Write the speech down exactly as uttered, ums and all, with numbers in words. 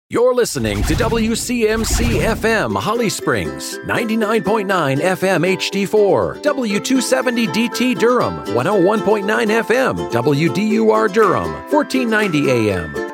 You're listening to W C M C F M Holly Springs, ninety-nine point nine F M H D four, W two seventy D T Durham, one oh one point nine F M, W D U R Durham, fourteen ninety A M,